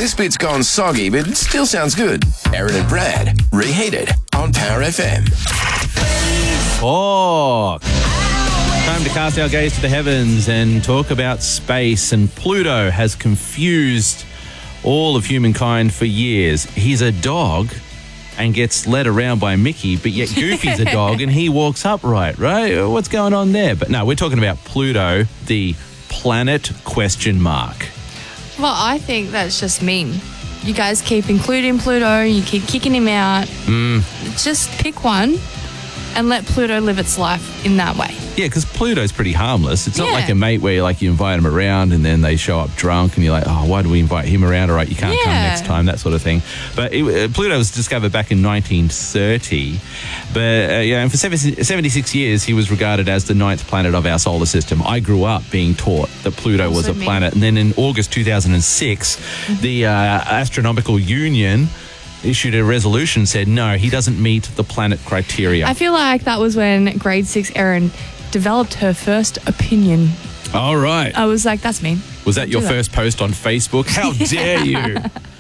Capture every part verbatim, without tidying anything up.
This bit's gone soggy, but it still sounds good. Aaron and Brad, Reheated on Power F M. Oh, time to cast our gaze to the heavens and talk about space. And Pluto has confused all of humankind for years. He's a dog and gets led around by Mickey, but yet Goofy's a dog and he walks upright, right? What's going on there? But no, we're talking about Pluto, the planet question mark. Well, I think that's just mean. You guys keep including Pluto, you keep kicking him out. Mm. Just pick one and let Pluto live its life in that way. Yeah, because Pluto's pretty harmless. It's not Yeah. like a mate where like you invite him around and then they show up drunk and you're like, oh, why do we invite him around? All right, you can't come Yeah. next time, that sort of thing. But it, uh, Pluto was discovered back in nineteen thirty. But uh, yeah, and for seventy-six years, he was regarded as the ninth planet of our solar system. I grew up being taught that Pluto was a me. planet. And then in August two thousand six, Mm-hmm. the uh, Astronomical Union issued a resolution, said, no, he doesn't meet the planet criteria. I feel like that was when grade six Erin developed her first opinion. All right. I was like, that's mean. Was that your Do that. first post on Facebook? How dare you?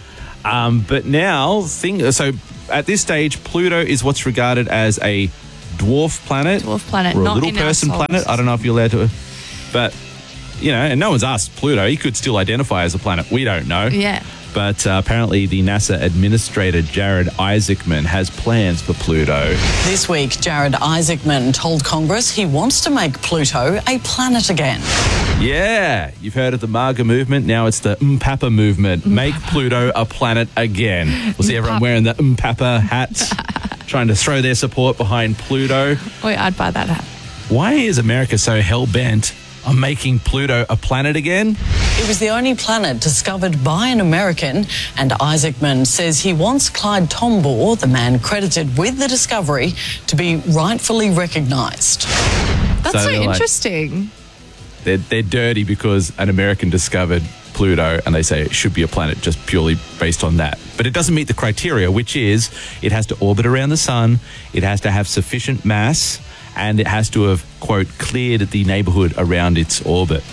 Um, but now, thing, so at this stage, Pluto is what's regarded as a dwarf planet. Dwarf planet, or a not little in our person solar planet. I don't know if you're allowed to. But, you know, and no one's asked Pluto. He could still identify as a planet. We don't know. Yeah. But uh, apparently the NASA administrator, Jared Isaacman, has plans for Pluto. This week, Jared Isaacman told Congress he wants to make Pluto a planet again. Yeah, you've heard of the MAGA movement. Now it's the Mpapa movement. Make Pluto a planet again. We'll see everyone wearing the Mpapa hats, trying to throw their support behind Pluto. Wait, I'd buy that hat. Why is America so hell-bent on making Pluto a planet again? It was the only planet discovered by an American, and Isaacman says he wants Clyde Tombaugh, the man credited with the discovery, to be rightfully recognised. That's So so, they're like- interesting. They're, they're dirty because an American discovered Pluto and they say it should be a planet just purely based on that. But it doesn't meet the criteria, which is it has to orbit around the sun, it has to have sufficient mass, and it has to have, quote, cleared the neighborhood around its orbit.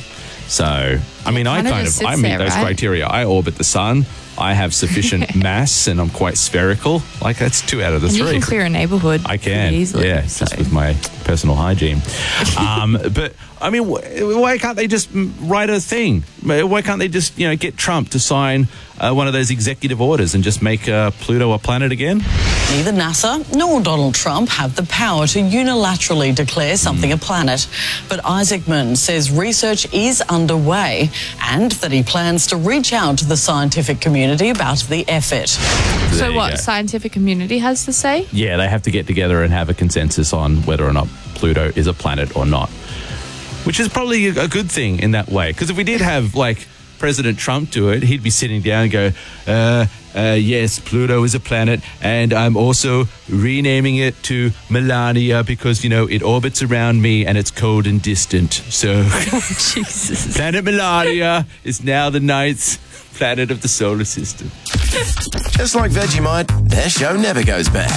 So, I mean, I kinda kind just of, I sits meet there, those right? criteria. I orbit the sun, I have sufficient mass, and I'm quite spherical. Like, that's two out of the And you three. can clear a neighborhood I can, pretty easily. yeah, so. just with my personal hygiene. um, but I mean, wh- why can't they just mm, write a thing? Why can't they just, you know, get Trump to sign uh, one of those executive orders and just make uh, Pluto a planet again? Neither NASA nor Donald Trump have the power to unilaterally declare something a planet. But Isaacman says research is underway and that he plans to reach out to the scientific community about the effort. There So you what go. scientific community has to say? Yeah, they have to get together and have a consensus on whether or not Pluto is a planet or not, which is probably a a good thing in that way. Because if we did have, like, President Trump do it, he'd be sitting down and go, uh, uh, yes, Pluto is a planet, and I'm also renaming it to Melania because, you know, it orbits around me and it's cold and distant. So Jesus. Planet Melania is now the ninth planet of the solar system. Just like Vegemite, their show never goes bad.